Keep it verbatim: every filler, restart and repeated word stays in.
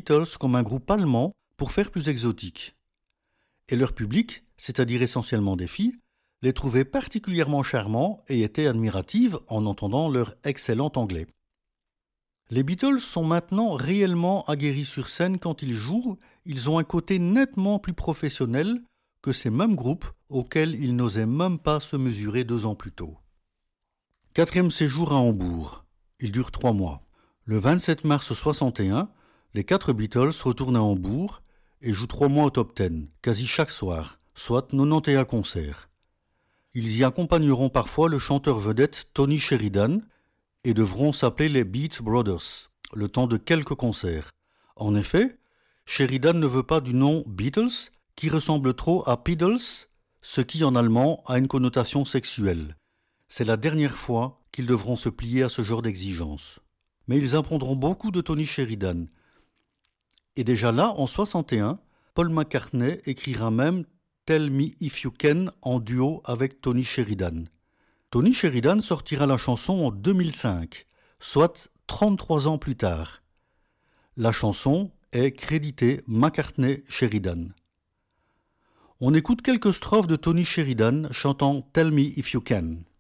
Beatles comme un groupe allemand pour faire plus exotique. Et leur public, c'est-à-dire essentiellement des filles, les trouvait particulièrement charmants et étaient admiratives en entendant leur excellent anglais. Les Beatles sont maintenant réellement aguerris sur scène quand ils jouent, ils ont un côté nettement plus professionnel que ces mêmes groupes auxquels ils n'osaient même pas se mesurer deux ans plus tôt. Quatrième séjour à Hambourg. Il dure trois mois. Le vingt-sept mars soixante et un, les quatre Beatles retournent à Hambourg et jouent trois mois au top dix, quasi chaque soir, soit quatre-vingt-onze concerts. Ils y accompagneront parfois le chanteur vedette Tony Sheridan et devront s'appeler les Beat Brothers, le temps de quelques concerts. En effet, Sheridan ne veut pas du nom Beatles, qui ressemble trop à Piddles, ce qui en allemand a une connotation sexuelle. C'est la dernière fois qu'ils devront se plier à ce genre d'exigence. Mais ils apprendront beaucoup de Tony Sheridan. Et déjà là, en soixante et un, Paul McCartney écrira même Tell Me If You Can en duo avec Tony Sheridan. Tony Sheridan sortira la chanson en deux mille cinq, soit trente-trois ans plus tard. La chanson est créditée McCartney-Sheridan. On écoute quelques strophes de Tony Sheridan chantant Tell Me If You Can.